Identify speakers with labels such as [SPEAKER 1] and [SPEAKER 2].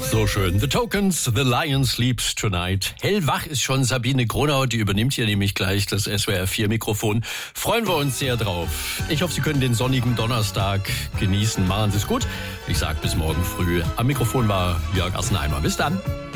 [SPEAKER 1] So schön. The Tokens, The Lion Sleeps Tonight. Hellwach ist schon Sabine Gronau, die übernimmt hier nämlich gleich das SWR4-Mikrofon. Freuen wir uns sehr drauf. Ich hoffe, Sie können den sonnigen Donnerstag genießen. Machen Sie es gut. Ich sage bis morgen früh. Am Mikrofon war Jörg Assenheimer. Bis dann.